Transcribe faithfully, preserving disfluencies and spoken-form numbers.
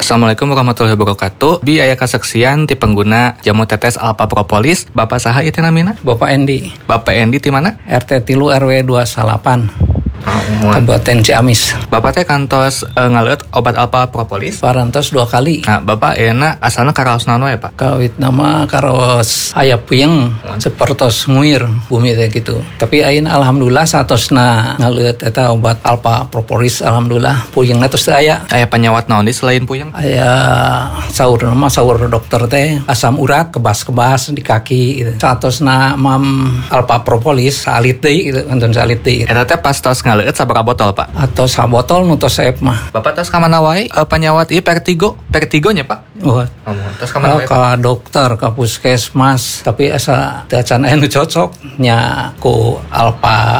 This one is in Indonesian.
Assalamualaikum warahmatullahi wabarakatuh. Bi aya kasaksian ti pengguna jamu tetes Alpha Propolis. Bapak saha ieu teh namina? Bapak Endi. Bapak Endi ti mana? R T tilu R W dua delapan. Oh, Kabupaten Ciamis. Bapak teh kantos e, ngaleut obat Alpha Propolis. Parantos dua kali. Nah, Bapak euna asalna karaos naon wae, Pak? Kawit nama karos aya puyeng sepertos nguir bumi teh gitu. Tapi ayeuna alhamdulillah satosna ngaleut eta obat Alpha Propolis, alhamdulillah puyengna tos teu aya. Aya penyawat naon di selain puyeng? Aya saur nama saur dokter teh asam urat kebas-kebas di kaki gitu. Satosna mam Alpha Propolis salit deui gitu, antun salit deui. Eta teh pas tos ngaleut sabaraha botol, Pak? Atau sabotol nu tos saep mah. Bapak tos ka mana wae e, penyawat ieu Vertigo? Vertigo nya, Pak? Oh, Oh, tos ka mana wae? ka dokter, ka puskesmas, tapi asa teu acan aya nu cocok nya ku Alpha